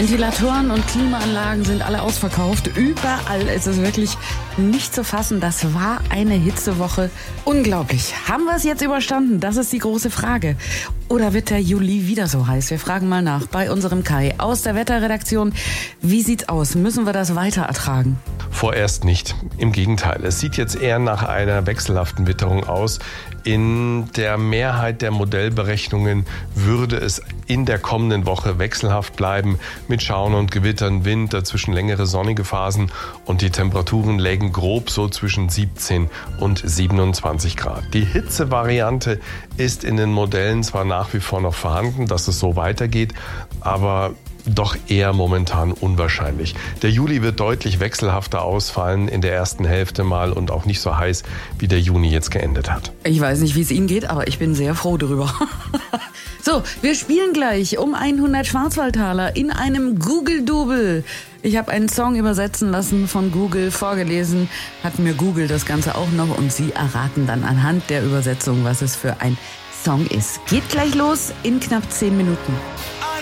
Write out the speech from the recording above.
Ventilatoren und Klimaanlagen sind alle ausverkauft. Überall ist es wirklich nicht zu fassen. Das war eine Hitzewoche. Unglaublich. Haben wir es jetzt überstanden? Das ist die große Frage. Oder wird der Juli wieder so heiß? Wir fragen mal nach bei unserem Kai aus der Wetterredaktion. Wie sieht's aus? Müssen wir das weiter ertragen? Vorerst nicht. Im Gegenteil. Es sieht jetzt eher nach einer wechselhaften Witterung aus. In der Mehrheit der Modellberechnungen würde es in der kommenden Woche wechselhaft bleiben mit Schauern und Gewittern, Wind, dazwischen längere sonnige Phasen und die Temperaturen lägen grob so zwischen 17 und 27 Grad. Die Hitzevariante ist in den Modellen zwar nach wie vor noch vorhanden, dass es so weitergeht, aber doch eher momentan unwahrscheinlich. Der Juli wird deutlich wechselhafter ausfallen in der ersten Hälfte mal und auch nicht so heiß, wie der Juni jetzt geendet hat. Ich weiß nicht, wie es Ihnen geht, aber ich bin sehr froh darüber. So, wir spielen gleich um 100 Schwarzwaldtaler in einem Google-Double. Ich habe einen Song übersetzen lassen von Google, vorgelesen, hat mir Google das Ganze auch noch und Sie erraten dann anhand der Übersetzung, was es für ein Song ist. Geht gleich los in knapp 10 Minuten.